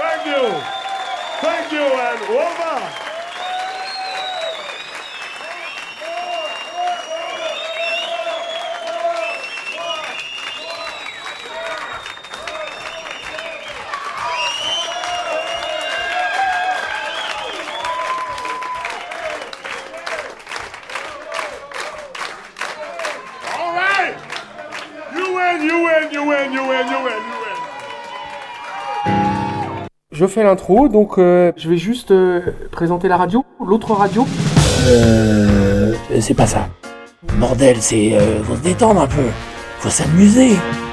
Thank you. Thank you and over. All right. You win. Je fais l'intro, donc je vais juste présenter la radio, l'autre radio. C'est pas ça. Bordel, faut se détendre un peu. Faut s'amuser.